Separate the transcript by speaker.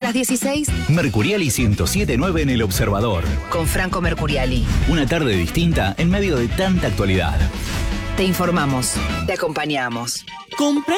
Speaker 1: las 16.
Speaker 2: Mercuriali 107.9 en El Observador.
Speaker 1: Con Franco Mercuriali.
Speaker 2: Una tarde distinta en medio de tanta actualidad.
Speaker 1: Te informamos. Te acompañamos.
Speaker 3: Compra